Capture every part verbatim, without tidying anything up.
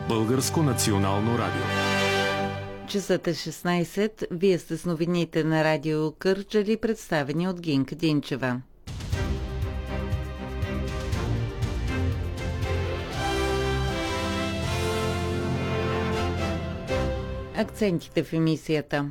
Българско национално радио. Часът е шестнайсет. Вие сте с новините на радио Кърджали, представени от Гинка Динчева. Акцентите в емисията.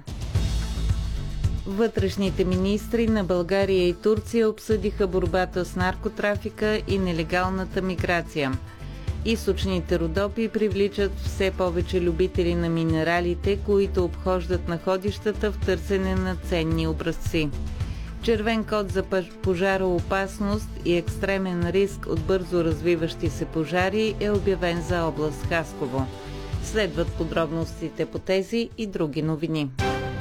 Вътрешните министри на България и Турция обсъдиха борбата с наркотрафика и нелегалната миграция. Източните Родопи привличат все повече любители на минералите, които обхождат находищата в търсене на ценни образци. Червен код за пожароопасност и екстремен риск от бързо развиващи се пожари е обявен за област Хасково. Следват подробностите по тези и други новини.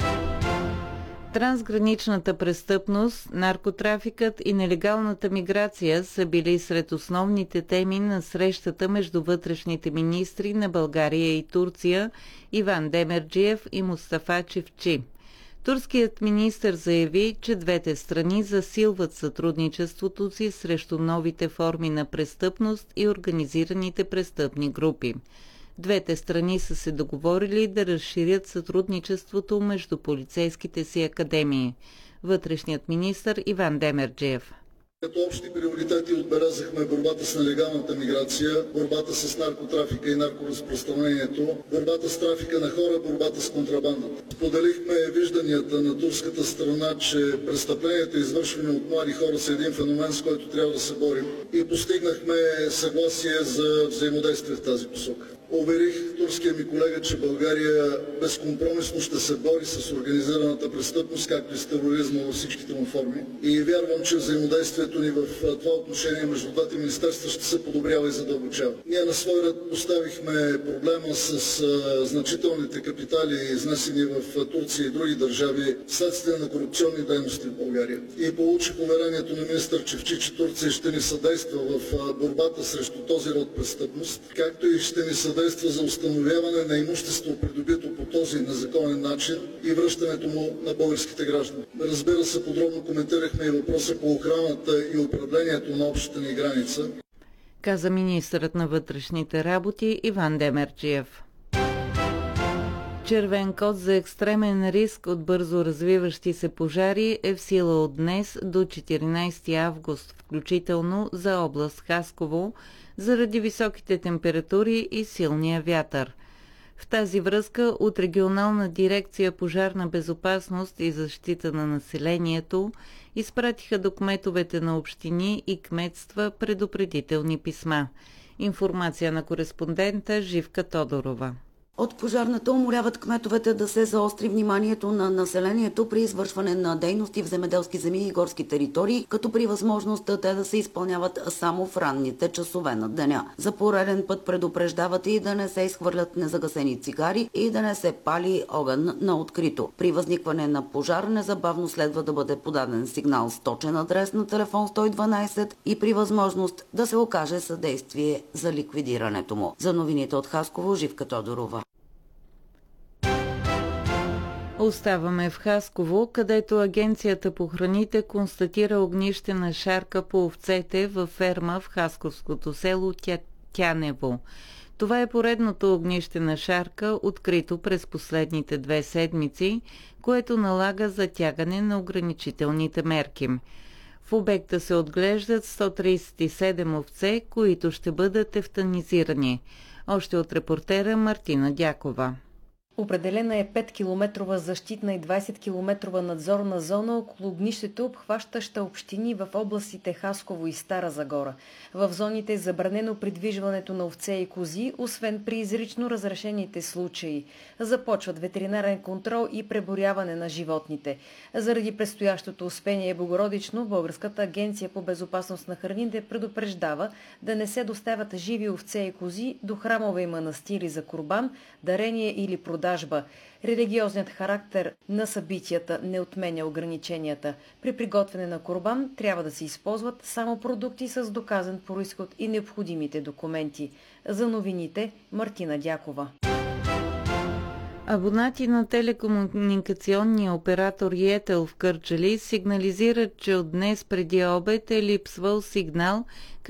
Трансграничната престъпност, наркотрафикът и нелегалната миграция са били сред основните теми на срещата между вътрешните министри на България и Турция Иван Демерджиев и Мустафа Чевчи. Турският министър заяви, че двете страни засилват сътрудничеството си срещу новите форми на престъпност и организираните престъпни групи. Двете страни са се договорили да разширят сътрудничеството между полицейските си академии. Вътрешният министър Иван Демерджиев. Като общи приоритети отбелязахме борбата с нелегалната миграция, борбата с наркотрафика и наркоразпространението, борбата с трафика на хора, борбата с контрабандата. Поделихме вижданията на турската страна, че престъпленията, извършвани от млади хора, са един феномен, с който трябва да се борим, и постигнахме съгласие за взаимодействие в тази посока. Уверих турския ми колега, че България безкомпромисно ще се бори с организираната престъпност, както и с тероризма във всичките му форми. И вярвам, че взаимодействието ни в това отношение между двете министерства ще се подобрява и задълбочава. Ние на свой ред поставихме проблема с а, значителните капитали, изнесени в Турция и други държави, вследствие на корупционни дейности в България. И получих уверението на министър Чевчи, че Турция ще ни съдейства в а, борбата срещу този род престъпност, както и ще ни съдейства действа за установяване на имущество, придобито по този незаконен начин, и връщането му на българските граждани. Разбира се, подробно коментирахме и въпроса по охраната и управлението на общата ни граница, каза министърът на вътрешните работи Иван Демерджиев. Червен код за екстремен риск от бързо развиващи се пожари е в сила от днес до четиринайсети август, включително за област Хасково, заради високите температури и силния вятър. В тази връзка от Регионална дирекция пожарна безопасност и защита на населението изпратиха до кметовете на общини и кметства предупредителни писма. Информация на кореспондента Живка Тодорова. От пожарната умоляват кметовете да се заостри вниманието на населението при извършване на дейности в земеделски земи и горски територии, като при възможност те да се изпълняват само в ранните часове на деня. За пореден път предупреждават и да не се изхвърлят незагасени цигари и да не се пали огън на открито. При възникване на пожар незабавно следва да бъде подаден сигнал с точен адрес на телефон сто и дванайсет и при възможност да се окаже съдействие за ликвидирането му. За новините от Хасково, Живка Тодорова. Оставаме в Хасково, където Агенцията по храните констатира огнище на шарка по овцете във ферма в хасковското село Тя... Тянево. Това е поредното огнище на шарка, открито през последните две седмици, което налага затягане на ограничителните мерки. В обекта се отглеждат сто трийсет и седем овце, които ще бъдат ефтанизирани. Още от репортера Мартина Дякова. Определена е петкилометрова защитна и двайсеткилометрова надзорна зона около огнището, обхващаща общини в областите Хасково и Стара Загора. В зоните е забранено придвижването на овце и кози, освен при изрично разрешените случаи. Започват ветеринарен контрол и преброяване на животните. Заради предстоящото Успение Богородично, Българската агенция по безопасност на храните предупреждава да не се доставят живи овце и кози до храмове и манастири за курбан, дарение или продажба. Религиозният характер на събитията не отменя ограниченията. При приготвяне на курбан трябва да се използват само продукти с доказан произход и необходимите документи. За новините Мартина Дякова. Абонати на телекомуникационния оператор Йетел в Кърджали сигнализират, че от днес преди обед е липсвал сигнал